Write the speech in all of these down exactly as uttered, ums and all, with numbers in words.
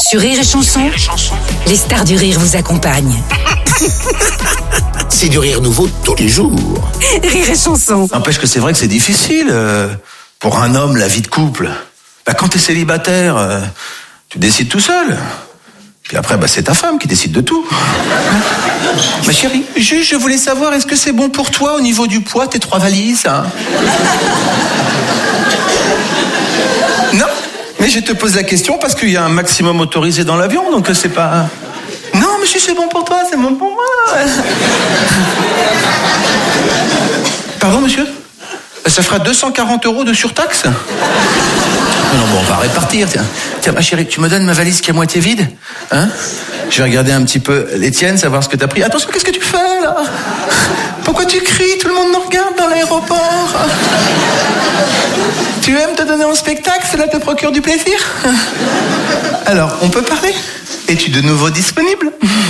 Sur Rire et Chanson, les stars du rire vous accompagnent. C'est du rire nouveau tous les jours. Rire et Chanson. N'empêche que c'est vrai que c'est difficile euh, pour un homme, la vie de couple. Bah, quand t'es célibataire, euh, tu décides tout seul. Puis après, bah, c'est ta femme qui décide de tout. Ma chérie, juste, je voulais savoir, est-ce que c'est bon pour toi au niveau du poids, tes trois valises, hein? Non, mais je te pose la question parce qu'il y a un maximum autorisé dans l'avion, donc c'est pas... Non, monsieur, c'est bon pour toi, c'est bon pour moi. Pardon, monsieur? Ça fera deux cent quarante euros de surtaxe? Non, bon, on va répartir, tiens. Tiens, ma chérie, tu me donnes ma valise qui est à moitié vide? Hein? Je vais regarder un petit peu les tiennes, savoir ce que t'as pris. Attention, qu'est-ce que tu fais, là? Pourquoi tu cries? Tout le monde nous regarde dans l'aéroport. Tu aimes te donner en spectacle? Cela te procure du plaisir? Alors, on peut parler? Es-tu de nouveau disponible?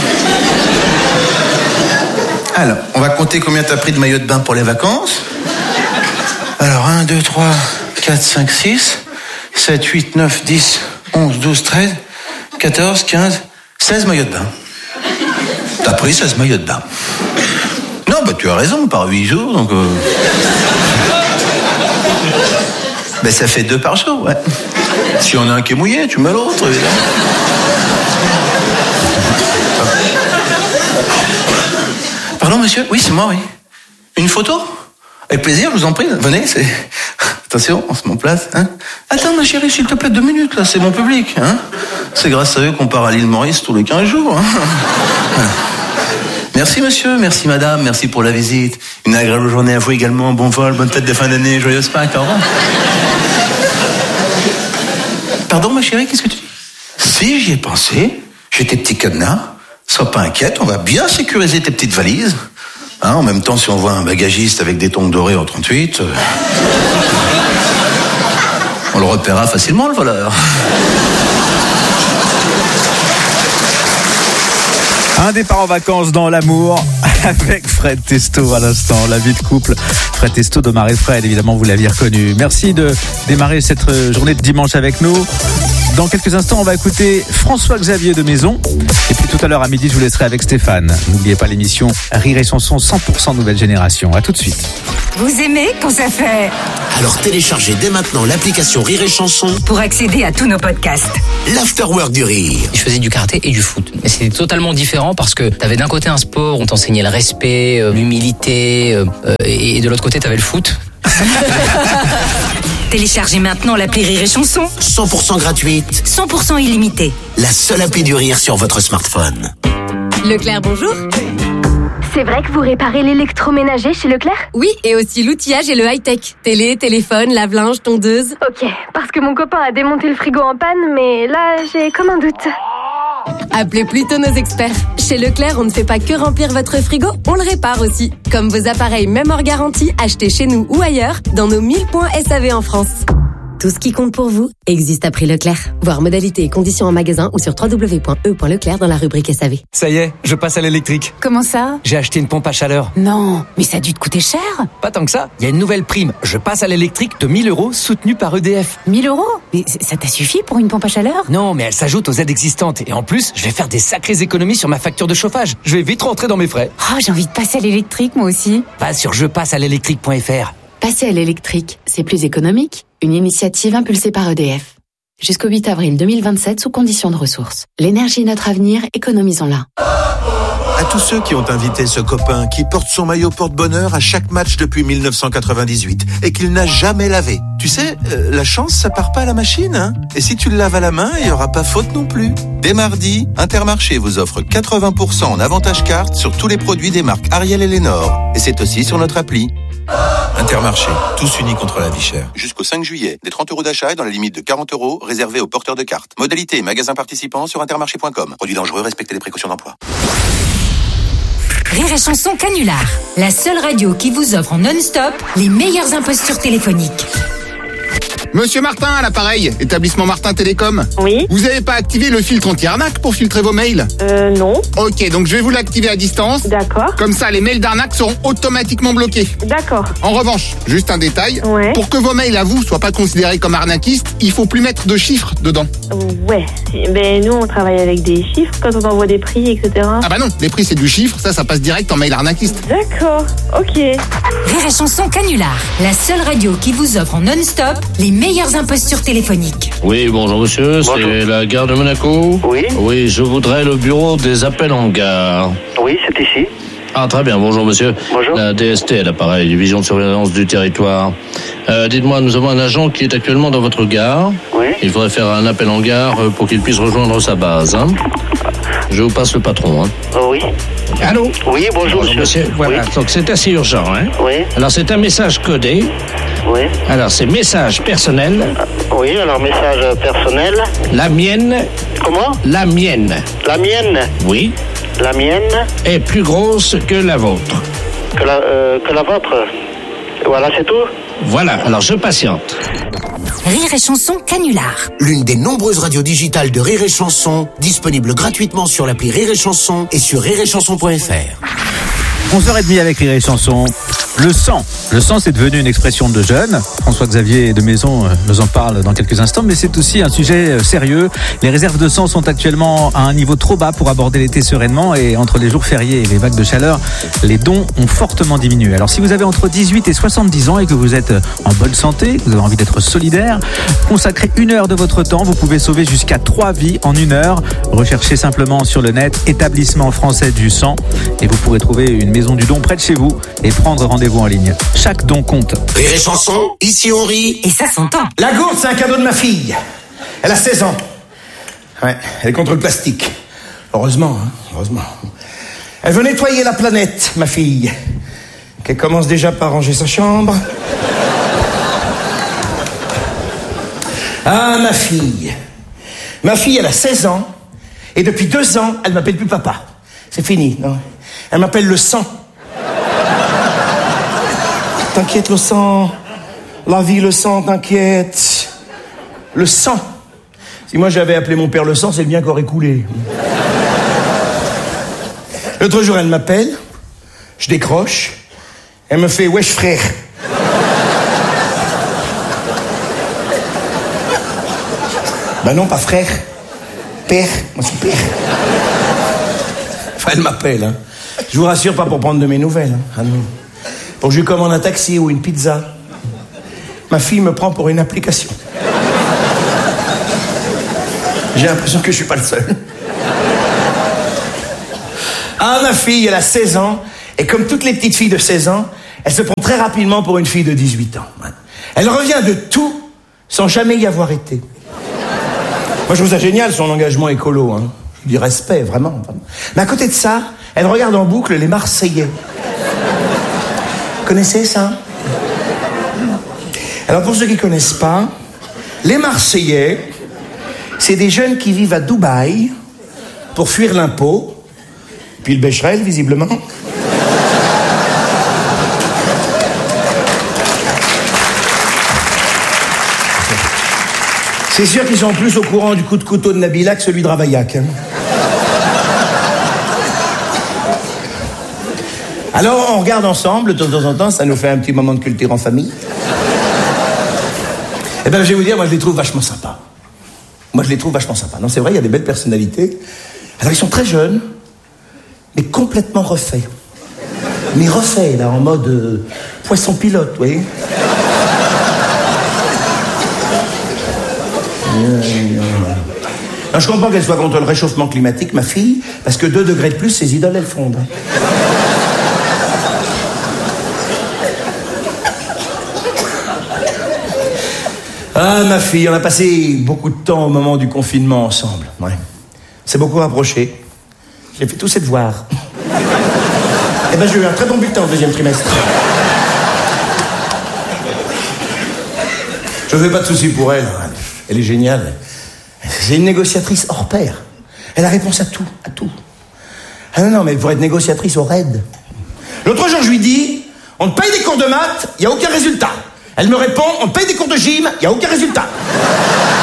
Alors, on va compter combien t'as pris de maillot de bain pour les vacances. Alors, un, deux, trois, quatre, cinq, six, sept, huit, neuf, dix, onze, douze, treize, quatorze, quinze, seize maillots de bain. T'as pris seize maillots de bain. Non, bah tu as raison, par huit jours, donc... Euh... Ben ça fait deux par jour, ouais. Si on a un qui est mouillé, tu mets l'autre, évidemment. Pardon, monsieur? Oui, c'est moi, oui. Une photo? Avec plaisir, je vous en prie, venez, c'est... Attention, on se met en place, hein. Attends, ma chérie, s'il te plaît, deux minutes, là, c'est mon public, hein. C'est grâce à eux qu'on part à l'île Maurice tous les quinze jours, hein. Merci, monsieur, merci, madame, merci pour la visite. Une agréable journée à vous également, bon vol, bonne fête de fin d'année, joyeuse Pâques, au revoir. Pardon, ma chérie, qu'est-ce que tu dis? Si, j'y ai pensé, j'ai tes petits cadenas, sois pas inquiète, on va bien sécuriser tes petites valises. Hein, en même temps, si on voit un bagagiste avec des tongs dorés en trente-huit, euh, on le repérera facilement, le voleur. Un départ en vacances dans l'amour avec Fred Testo à l'instant, la vie de couple. Fred Testo de Marie Fred, évidemment, vous l'aviez reconnu. Merci de démarrer cette journée de dimanche avec nous. Dans quelques instants, on va écouter François-Xavier de Maison. Et puis tout à l'heure à midi, je vous laisserai avec Stéphane. N'oubliez pas l'émission Rire et Chanson cent pour cent nouvelle génération. À tout de suite. Vous aimez quand ça fait... Alors téléchargez dès maintenant l'application Rire et Chanson Pour accéder à tous nos podcasts. l'Afterwork du rire. Je faisais du karaté et du foot. Mais c'était totalement différent parce que t'avais d'un côté un sport où on t'enseignait le respect, euh, l'humilité, euh, euh, et de l'autre côté t'avais le foot. Téléchargez maintenant l'appli Rire et Chanson. cent pour cent gratuite. cent pour cent illimité. La seule appli du rire sur votre smartphone. Leclerc, bonjour. C'est vrai que vous réparez l'électroménager chez Leclerc? Oui, et aussi l'outillage et le high-tech. Télé, téléphone, lave-linge, tondeuse. Ok, parce que mon copain a démonté le frigo en panne, mais là, j'ai comme un doute. Appelez plutôt nos experts. Chez Leclerc, on ne fait pas que remplir votre frigo, on le répare aussi. Comme vos appareils même hors garantie, achetés chez nous ou ailleurs, dans nos mille points S A V en France. Tout ce qui compte pour vous existe à prix Leclerc. Voir modalités et conditions en magasin ou sur w w w point e point leclerc dans la rubrique S A V. Ça y est, je passe à l'électrique. Comment ça? J'ai acheté une pompe à chaleur. Non, mais ça a dû te coûter cher. Pas tant que ça, il y a une nouvelle prime. Je passe à l'électrique de mille euros soutenue par E D F. mille euros? Mais ça t'a suffi pour une pompe à chaleur? Non, mais elle s'ajoute aux aides existantes. Et en plus, je vais faire des sacrées économies sur ma facture de chauffage. Je vais vite rentrer dans mes frais. Oh, j'ai envie de passer à l'électrique, moi aussi. Va sur je passe à l'électrique point f r. Passer à l'électrique, c'est plus économique. Une initiative impulsée par E D F. Jusqu'au huit avril deux mille vingt-sept sous conditions de ressources. L'énergie est notre avenir, économisons-la. À tous ceux qui ont invité ce copain qui porte son maillot porte-bonheur à chaque match depuis mille neuf cent quatre-vingt-dix-huit et qu'il n'a jamais lavé. Tu sais, euh, la chance, ça part pas à la machine, hein. Et si tu le laves à la main, il y aura pas faute non plus. Dès mardi, Intermarché vous offre quatre-vingts pour cent en avantage carte sur tous les produits des marques Ariel et Lénore. Et c'est aussi sur notre appli. Intermarché, tous unis contre la vie chère. Jusqu'au cinq juillet, des trente euros d'achat et dans la limite de quarante euros réservés aux porteurs de cartes. Modalité et magasins participants sur intermarché point com. Produits dangereux, respectez les précautions d'emploi. Rire et Chanson Canular, la seule radio qui vous offre en non-stop les meilleures impostures téléphoniques. Monsieur Martin à l'appareil, établissement Martin Télécom. Oui. Vous avez pas activé le filtre anti-arnaque pour filtrer vos mails? Euh, non. Ok, donc je vais vous l'activer à distance. D'accord. Comme ça, les mails d'arnaque seront automatiquement bloqués. D'accord. En revanche, juste un détail. Ouais. Pour que vos mails à vous soient pas considérés comme arnaquistes, il faut plus mettre de chiffres dedans. Ouais. Mais nous, on travaille avec des chiffres quand on envoie des prix, et cetera. Ah bah non, les prix c'est du chiffre, ça, ça passe direct en mail arnaquiste. D'accord. Ok. Rire et Chanson Canular, la seule radio qui vous offre en non-stop les meilleures impostures téléphoniques. Oui, bonjour monsieur, Bonjour. c'est la gare de Monaco. Oui. Oui, je voudrais le bureau des appels en gare. Oui, c'est ici. Ah, très bien, bonjour monsieur. Bonjour. La D S T à l'appareil, division de surveillance du territoire. Euh, dites-moi, nous avons un agent qui est actuellement dans votre gare. Oui. Il faudrait faire un appel en gare pour qu'il puisse rejoindre sa base. Hein. Je vous passe le patron. Hein. Oh, oui. Allô? Oui, bonjour, Bonjour monsieur. monsieur. Voilà, Oui. donc c'est assez urgent. Hein. Oui. Alors c'est un message codé. Oui. Alors c'est message personnel. Oui, alors message personnel. La mienne. Comment? La mienne. La mienne. Oui. La mienne. Est plus grosse que la vôtre. Que la, euh, que la vôtre. Voilà, c'est tout. Voilà, alors je patiente. Rire et Chanson Canular. L'une des nombreuses radios digitales de Rire et Chanson, disponible gratuitement sur l'appli Rire et Chanson et sur rire et chanson point f r. onze heures trente avec Rire et Chanson. Le sang. Le sang, c'est devenu une expression de jeunes. François-Xavier de Maison nous en parle dans quelques instants, mais c'est aussi un sujet sérieux. Les réserves de sang sont actuellement à un niveau trop bas pour aborder l'été sereinement, et entre les jours fériés et les vagues de chaleur, les dons ont fortement diminué. Alors si vous avez entre dix-huit et soixante-dix ans et que vous êtes en bonne santé, que vous avez envie d'être solidaire, consacrez une heure de votre temps. Vous pouvez sauver jusqu'à trois vies en une heure. Recherchez simplement sur le net Établissement français du sang et vous pourrez trouver une maison du don près de chez vous et prendre rendez-vous en ligne. Chaque don compte. Rire et Chanson, ici on rit. Et ça s'entend. La gourde, c'est un cadeau de ma fille. Elle a seize ans. Ouais, elle est contre le plastique. Heureusement, hein, heureusement. Elle veut nettoyer la planète, ma fille. Qu'elle commence déjà par ranger sa chambre. Ah, ma fille. Ma fille, elle a seize ans. Et depuis deux ans, elle m'appelle plus papa. C'est fini, non? Elle m'appelle le sang. T'inquiète, le sang. La vie, le sang, t'inquiète. Le sang. Si moi j'avais appelé mon père le sang, c'est le bien qu'aurait coulé. L'autre jour, elle m'appelle. Je décroche. Elle me fait « Wesh, frère ». Ben non, pas frère. Père. Moi, c'est père. Enfin, elle m'appelle, hein. Je vous rassure, pas pour prendre de mes nouvelles. Hein. Ah non. Pour que je lui commande un taxi ou une pizza. Ma fille me prend pour une application. J'ai l'impression que je suis pas le seul. Ah, ma fille, elle a seize ans. Et comme toutes les petites filles de seize ans, elle se prend très rapidement pour une fille de dix-huit ans. Elle revient de tout sans jamais y avoir été. Moi, je trouve ça génial, son engagement écolo. Hein. Je lui dis respect, vraiment, vraiment. Mais à côté de ça, elle regarde en boucle les Marseillais. Vous connaissez ça? Alors, pour ceux qui ne connaissent pas, les Marseillais, c'est des jeunes qui vivent à Dubaï pour fuir l'impôt, puis le Becherel, visiblement. C'est sûr qu'ils sont plus au courant du coup de couteau de Nabila que celui de Ravaillac. Hein. Alors, on regarde ensemble, de temps en temps, ça nous fait un petit moment de culture en famille. Eh bien, je vais vous dire, moi, je les trouve vachement sympas. Moi, je les trouve vachement sympas. Non, c'est vrai, il y a des belles personnalités. Alors, ils sont très jeunes, mais complètement refaits. Mais refaits, là, en mode euh, poisson pilote, vous voyez. Non, je comprends qu'elle soit contre le réchauffement climatique, ma fille, parce que deux degrés de plus, ses idoles, elles fondent. Ah, ma fille, on a passé beaucoup de temps au moment du confinement ensemble. Ouais. C'est beaucoup rapproché. J'ai fait tous ses devoirs. Eh ben, j'ai eu un très bon bulletin au deuxième trimestre. Je ne fais pas de soucis pour elle. Elle est géniale. C'est une négociatrice hors pair. Elle a réponse à tout, à tout. Ah non, non, mais pour être négociatrice au raid. L'autre jour, je lui dis, on te paye des cours de maths, il n'y a aucun résultat. Elle me répond, on paye des cours de gym, il n'y a aucun résultat.